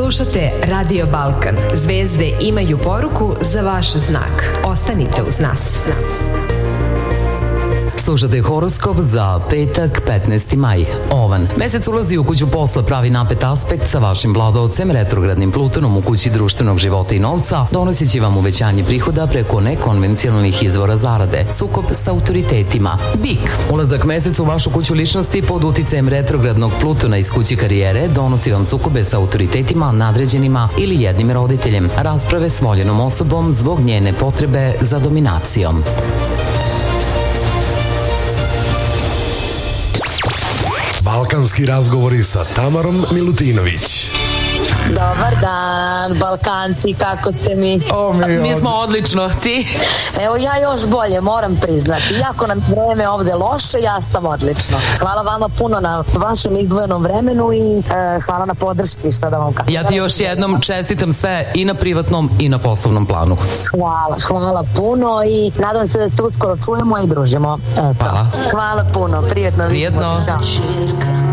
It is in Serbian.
Slušate Radio Balkan. Zvezde imaju poruku za vaš znak. Ostanite uz nas. Slušate horoskop za petak, 15. maj. Ovan. Mesec ulazi u kuću posla, pravi napet aspekt sa vašim vladovcem, retrogradnim Plutonom u kući društvenog života i novca, donosit će vam uvećanje prihoda preko nekonvencionalnih izvora zarade. Sukob sa autoritetima. Bik. Ulazak meseca u vašu kuću ličnosti pod uticajem retrogradnog Plutona iz kuće karijere donosi vam sukobe sa autoritetima, nadređenima ili jednim roditeljem. Rasprave s voljenom osobom zbog njene potrebe za dominacijom. Balkanski razgovori sa Tamarom Milutinović. Dobar dan, Balkanci, kako ste mi? Mi smo odlično, ti? Evo ja još bolje, moram priznati. Iako nam vreme ovde loše, ja sam odlično. Hvala vama puno na vašem izdvojenom vremenu i hvala na podršci, šta da vam kažem. Ja ti još jednom čestitam sve i na privatnom i na poslovnom planu. Hvala puno i nadam se da se uskoro čujemo i družimo. Hvala. Hvala puno, prijetno. Prijetno. Ćao.